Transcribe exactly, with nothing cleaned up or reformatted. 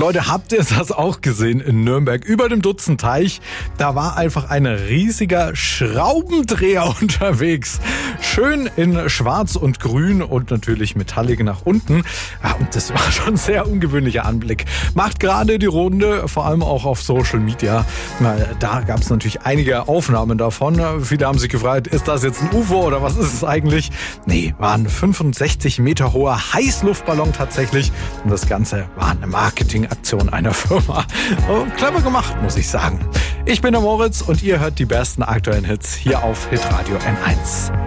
Leute, habt ihr das auch gesehen in Nürnberg? Über dem Dutzenteich, da war einfach ein riesiger Schraubendreher unterwegs. Schön in schwarz und grün und natürlich metallic nach unten. Ja, und das war schon ein sehr ungewöhnlicher Anblick. Macht gerade die Runde, vor allem auch auf Social Media. Da gab es natürlich einige Aufnahmen davon. Viele haben sich gefragt, ist das jetzt ein U F O oder was ist es eigentlich? Nee, war ein fünfundsechzig Meter hoher Heißluftballon tatsächlich. Und das Ganze war eine Marketingaktion einer Firma. Oh, clever gemacht, muss ich sagen. Ich bin der Moritz und ihr hört die besten aktuellen Hits hier auf Hitradio N eins.